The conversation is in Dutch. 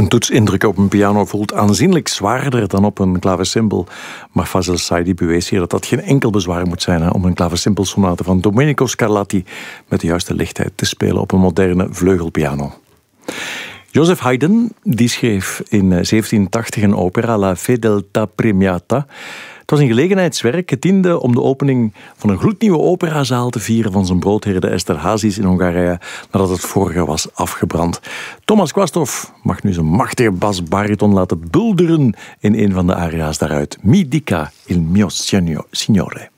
Een toetsindruk op een piano voelt aanzienlijk zwaarder dan op een klavecimbal. Maar Fazil Saidi bewees hier dat dat geen enkel bezwaar moet zijn om een klavecimbal-sonate van Domenico Scarlatti met de juiste lichtheid te spelen op een moderne vleugelpiano. Joseph Haydn die schreef in 1780 een opera, La Fedeltà Premiata. Het was een gelegenheidswerk. Het diende om de opening van een gloednieuwe operazaal te vieren van zijn broodherde Esterházys in Hongarije, nadat het vorige was afgebrand. Thomas Quasthoff mag nu zijn machtige basbariton laten bulderen in een van de aria's daaruit. Mi dica il mio signore.